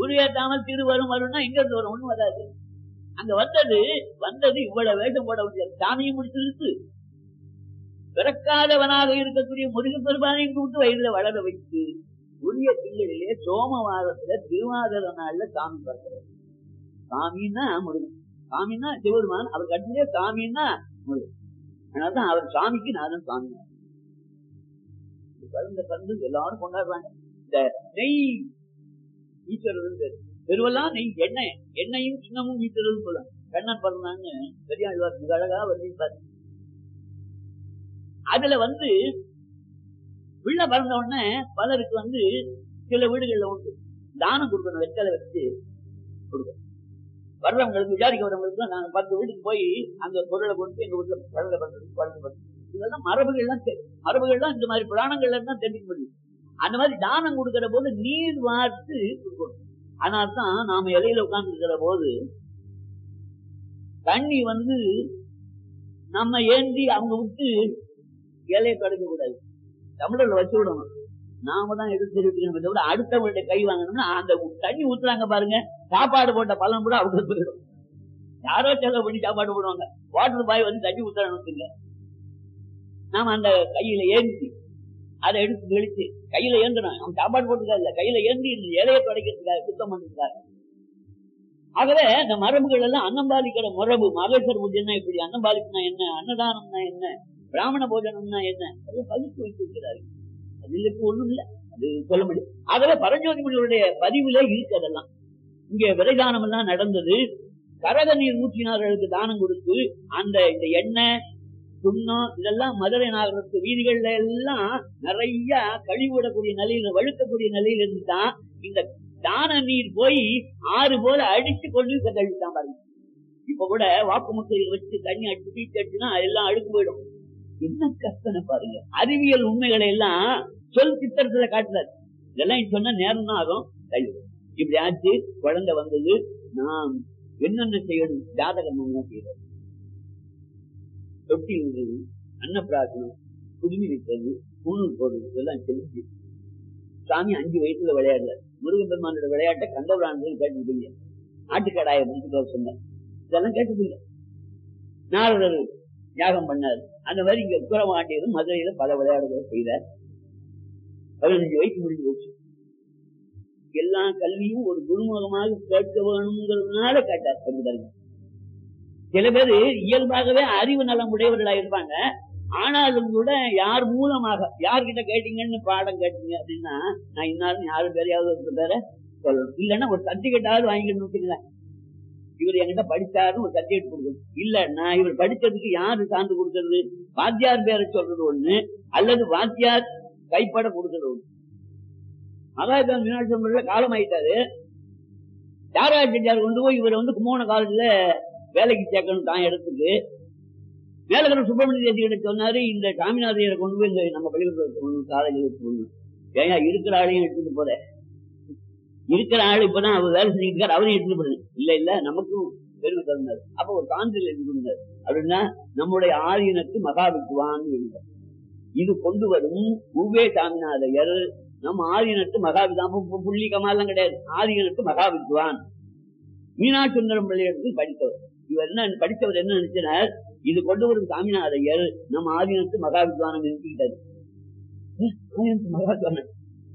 உருவேற்றாமல் திரு வரும் வரும்னா எங்க இருந்து வரும்? ஒண்ணும் வராது. அங்க வந்தது இவ்வளவு வேஷம் போட முடியாது. சாமியும் முடிச்சிருக்கு, பிறக்காதவனாக இருக்கக்கூடிய முருகப்பெருமானையும் கூட்டு வயதுல வளர வைத்து உரிய பிள்ளைகளே சோமவாரத்துல திருவாதிர நாள்ல சாமி பிறக்கிறது. சாமின்னா முருகன், சாமின்னா சிவபெருமான், அவர் கட்டிலே சாமின்னா முருகன். அதனால்தான் அவர் சாமிக்கு நானும் சாமி. பிறந்து எல்லாரும் கொண்டாடுறாங்க. இந்த நெய் ஈஸ்வரர் பெருவெல்லாம் நெய் எண்ணெயும் சின்னமும் ஈஸ்வரர் சொல்லலாம். கண்ணன் பிறந்தாங்க பெரியாழ்வார் மிக அழகா வர்ணிப்பார். அதுல பிள்ளை பிறந்த உடனே பலருக்கு சில வீடுகள்ல தானம் கொடுக்கணும், வெத்தலை வச்சு கொடுக்கணும். வர்றவங்களுக்கு விசாரிக்க வர்றவங்களுக்கு நாங்க 10 வீட்டுக்கு போய் அந்த பொருளை கொடுத்து எங்க வீட்டுல குழந்தை பிறந்தது. இதெல்லாம் மரபுகள்லாம் இந்த மாதிரி புராணங்கள்ல தான் தெரிஞ்சுக்க முடியும். அந்த மாதிரி தானம் கொடுக்கிற போது நீர் வார்த்து கொடுக்கணும். அதனால்தான் நாம இலையில உட்கார்ந்து இருக்கிற போது தண்ணி நம்ம ஏந்தி அவங்க விட்டு இலையை கிடைக்க கூடாது, தமிழர்ல வச்சு விடணும். நாம தான் எடுத்து விட அடுத்தவங்களுடைய கை வாங்கணும்னா அந்த தண்ணி ஊத்துறாங்க பாருங்க, சாப்பாடு போட்ட பலன் கூட அவங்க போயிடும். யாரோ செலவு பண்ணி சாப்பாடு போடுவாங்க, வாட்டர் பாய் தண்ணி ஊத்துறாங்க. நாம அந்த கையில ஏந்தி அதை எடுத்து தெளிச்சு கையில ஏந்தணும். அவன் சாப்பாடு போட்டுக்கா இல்ல, கையில ஏந்தி இலையை துடைக்கிறதுக்காக சுத்தம் பண்ணிருக்காரு. ஆகவே இந்த மரபுகள் எல்லாம் அன்னம்பாலிக்கிற மரபு. மகேஸ்வர பூஜைன்னா இப்படி, அன்னம்பாலிக்குனா என்ன, அன்னதானம்னா என்ன, பிராமண போஜனம்னா என்ன, அதை பகுத்து வைத்திருக்கிறார்கள். அதுல ஒண்ணும் இல்லை, அது சொல்ல முடியும். ஆகவே பரஞ்சோதி முனிவருடைய பதிவுல இருக்கு. அதெல்லாம் இங்க விரைதானம் எல்லாம் நடந்தது. கரக நீர் ஊற்றினார்களுக்கு தானம் கொடுத்து அந்த இந்த எண்ணெய் சுண்ணம் இதெல்லாம் மதுரை நகரத்து வீதிகள்ல எல்லாம் நிறைய கழிவுடக்கூடிய நிலையில, வழுக்கக்கூடிய நிலையில இருந்துதான் இந்த தான நீர் போய் ஆறு போல அடிச்சு கொண்டு கழிவுதான் பாருங்க. இப்ப கூட வாக்கு முட்டையில் வச்சு தண்ணி அடிச்சு பீச்சடிச்சுன்னா எல்லாம் அழுக்கு போயிடும். என்ன கஷ்டம் பாருங்க. அறிவியல் உண்மைகளை எல்லாம் சொல் சித்திரத்துல காட்டுறாரு. இதெல்லாம் சொன்ன நேரம் தான் ஆகும். இப்படி ஆச்சு, குழந்தை வந்தது, நாம் என்னென்ன செய்யணும், ஜாதகம் என்ன செய்யறது, தொட்டி விடுறது, அன்னப்பிராசனம், குடுமி வைக்கிறது, பூணூல் போடுறது, இதெல்லாம் செஞ்சு சாமி 5 வயசுல விளையாடுறாரு. முருகன் பெருமானோட விளையாட்டை கந்தபுராணத்தில் கேட்டுக்கிட்டீங்க. ஆட்டுக்கடாயை பிடிச்சிட்டு சொன்ன இதெல்லாம் கேட்டுக்கீங்க. நாரதர் யாகம் பண்ணாரு. அந்த மாதிரி இங்க உக்கரமாட்டியரும் மதுரையில பல விளையாடுகளை செய்தார். 15 வயசு முடிஞ்சு போச்சு. எல்லா கல்வியும் ஒரு குருமுகமாக கேட்க வேணுங்கிறதுனால கேட்டார். சில பேரு இயல்பாகவே அறிவு நலம் உடையவர்களா இருப்பாங்க. ஆனாலும் கூட யார் மூலமாக யார்கிட்ட கேட்டீங்கன்னு பாடம் கேட்டீங்க அப்படின்னா, நான் இன்னாலும் யாரும் பேரையாவது பேர சொல்லணும். இல்லைன்னா ஒரு சர்டிபிகேட்டாவது வாங்கிக்கணும். இவர் என்கிட்ட படிச்சாருன்னு ஒரு சர்டிபிகேட் கொடுக்கணும். இல்ல நான் இவர் படிச்சதுக்கு யாரு சார்ந்து கொடுக்கறது, வாத்தியார் பேரை சொல்றது ஒண்ணு, அல்லது வாத்தியார் கைப்பட கொடுக்கறது ஒண்ணு. மகாத்மா மீனாட்சி காலம் ஆயிட்டாரு. தியாகராஜ செட்டியார் கொண்டு போய் இவர் கும்போண காலத்துல வேலைக்கு சேர்க்கணும் தான் இடத்துக்கு. வேலைக்கிற சுப்பிரமணிய தேசிகிட்ட சொன்னாரு, இந்த சாமிநாதையரை கொண்டு போய் இந்த நம்ம பள்ளிக்கூடத்தில் காலேஜில் வச்சுக்கணும். ஏன்னா இருக்கிற ஆளையும் எடுத்துட்டு போற, இருக்கிற ஆள் இப்பதான் அவர் வேலை செஞ்சுட்டு இருக்காரு, அவரையும் எடுத்துட்டு போறது இல்ல நமக்கும் பெருமை தந்தார். அப்ப ஒரு சான்றிதழ் எழுதினார். அப்படின்னா நம்முடைய ஆதீனத்து மகாவித்வான் இருந்தார். இது கொண்டு வரும் உவே சாமிநாதையர் நம்ம ஆதீனத்து மகாவித்வான், புள்ளி கமாலாம் கிடையாது, ஆதீனத்து மகாவித்வான். மீனாட்சி சுந்தரம் பிள்ளையிடத்தில் படித்தவர். இவர் என்ன படித்தவர் என்ன நினைச்சினார், இது கொண்டு வரும் சாமிநாதையர் நம்ம ஆதீனத்து மகாவித்வானம் நிறுத்திக்கிட்டாரு. மகாவித்வான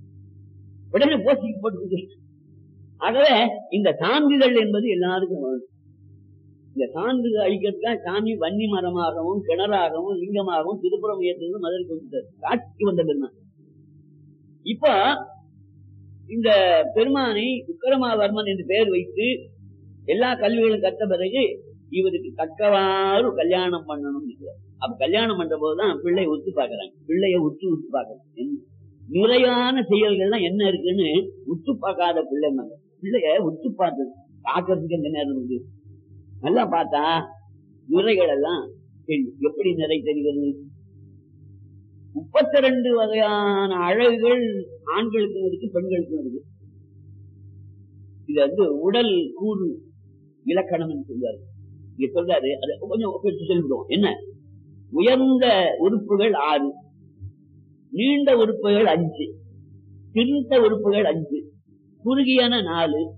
உடனே போஸ்டிங் போட்டு. ஆகவே இந்த சான்றிதழ் என்பது எல்லாருக்கும் வேணும். இந்த சான்றிதழ் அளிக்கிறதுக்காக சாமி வன்னி மரமாகவும் கிணறாகவும் லிங்கமாகவும் திருப்புறம் ஏற்றது மதுரை கொடுத்தார். காட்சிக்கு வந்த பெருமான். இப்ப இந்த பெருமானை விக்கிரமாவர்மன் என்று பெயர் வைத்து எல்லா கல்விகளும் கற்ற பிறகு இவருக்கு தக்கவாறு கல்யாணம் பண்ணணும். அப்ப கல்யாணம் பண்ற போதுதான் பிள்ளைய உத்து பாக்குறாங்க. பிள்ளைய உத்து பாக்குறாங்க. நிறைவான செயல்கள்லாம் என்ன இருக்குன்னு உத்து பார்க்காத பிள்ளைய உத்து பார்த்தது பாக்குறதுக்கு எந்த நேரம் இருக்கு. நல்லா பார்த்தா நிறைகள் எல்லாம் எப்படி நிறை தெரிகிறது. 32 வகையான அழகுகள் ஆண்களுக்கும் இருக்கு, பெண்களுக்கும் இருக்கு. இது உடல் கூறு இலக்கணம் சொல்றாரு. இங்க சொல்றாரு, அதை கொஞ்சம் சொல்லிவிடுவோம். என்ன, உயர்ந்த உறுப்புகள் 6, நீண்ட உறுப்புகள் 5, திரிந்த உறுப்புகள் 5, குறுகியான 4,